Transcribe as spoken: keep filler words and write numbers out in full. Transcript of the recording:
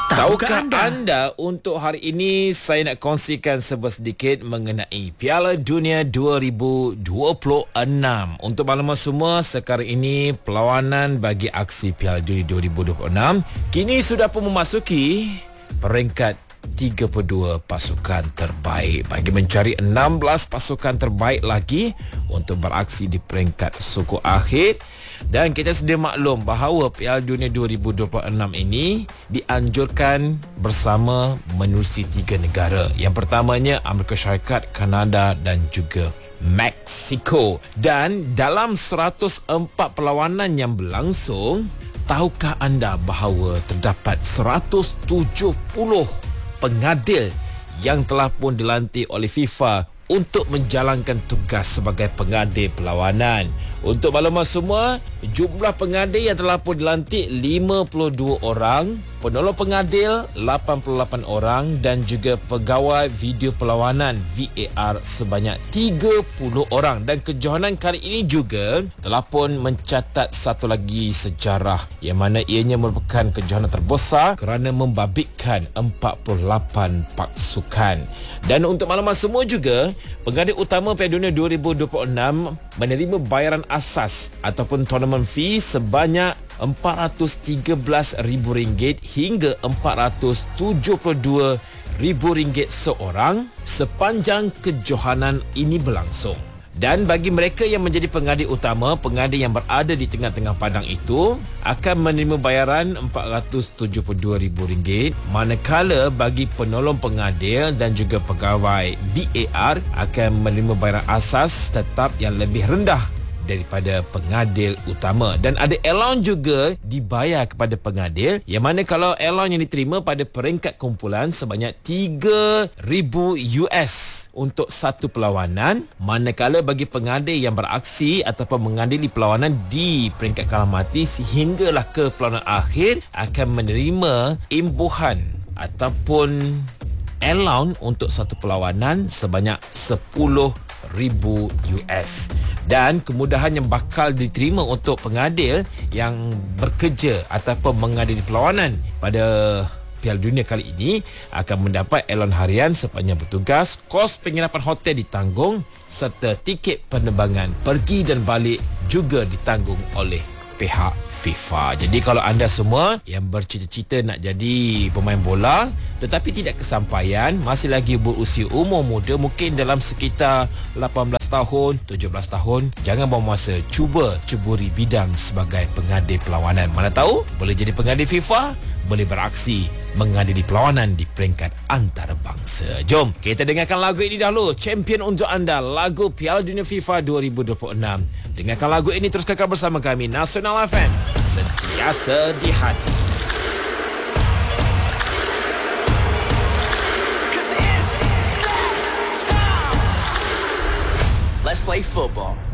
Tahukah anda? anda untuk hari ini saya nak kongsikan sebuah sedikit mengenai Piala Dunia dua ribu dua puluh enam. Untuk maklumat semua, sekarang ini perlawanan bagi aksi Piala Dunia dua ribu dua puluh enam kini sudah pun memasuki peringkat tiga puluh dua pasukan terbaik bagi mencari enam belas pasukan terbaik lagi untuk beraksi di peringkat suku akhir. Dan kita sedia maklum bahawa Piala Dunia dua ribu dua puluh enam ini dianjurkan bersama menerusi tiga negara. Yang pertamanya Amerika Syarikat, Kanada dan juga Mexico. Dan dalam seratus empat perlawanan yang berlangsung, tahukah anda bahawa terdapat seratus tujuh puluh pengadil yang telah pun dilantik oleh FIFA untuk menjalankan tugas sebagai pengadil perlawanan. Untuk maklumat semua, jumlah pengadil yang telah pun dilantik lima puluh dua orang, penolong pengadil lapan puluh lapan orang dan juga pegawai video perlawanan V A R sebanyak tiga puluh orang. Dan kejohanan kali ini juga telah pun mencatat satu lagi sejarah, yang mana ianya merupakan kejohanan terbesar kerana membabitkan empat puluh lapan pasukan. Dan untuk maklumat semua juga, pengadil utama Piala Dunia dua ribu dua puluh enam menerima bayaran asas ataupun tournament fee sebanyak empat ratus tiga belas ribu ringgit hingga empat ratus tujuh puluh dua ribu ringgit seorang sepanjang kejohanan ini berlangsung. Dan bagi mereka yang menjadi pengadil utama, pengadil yang berada di tengah-tengah padang itu akan menerima bayaran empat ratus tujuh puluh dua ribu ringgit, manakala bagi penolong pengadil dan juga pegawai V A R akan menerima bayaran asas tetap yang lebih rendah daripada pengadil utama. Dan ada allowance juga dibayar kepada pengadil, yang mana kalau allowance yang diterima pada peringkat kumpulan sebanyak tiga ribu US untuk satu perlawanan, manakala bagi pengadil yang beraksi ataupun mengadili perlawanan di peringkat kalah mati sehinggalah ke perlawanan akhir akan menerima imbuhan ataupun allowance untuk satu perlawanan sebanyak sepuluh ribu US. Dan kemudahan yang bakal diterima untuk pengadil yang bekerja ataupun mengadili perlawanan pada Piala Dunia kali ini akan mendapat elon harian sepanjang bertugas, kos penginapan hotel ditanggung serta tiket penerbangan pergi dan balik juga ditanggung oleh pihak FIFA. Jadi kalau anda semua yang bercita-cita nak jadi pemain bola tetapi tidak kesampaian, masih lagi berusia umur muda, mungkin dalam sekitar lapan belas tahun, tujuh belas tahun, jangan buang masa, cuba ceburi bidang sebagai pengadil perlawanan. Mana tahu boleh jadi pengadil FIFA, boleh beraksi mengadili perlawanan di peringkat antarabangsa. Jom kita dengarkan lagu ini dahulu. Champion untuk anda, lagu Piala Dunia FIFA dua ribu dua puluh enam. Dengarkan lagu ini, terus kekal bersama kami Nasional F M, sentiasa di hati. Let's play football.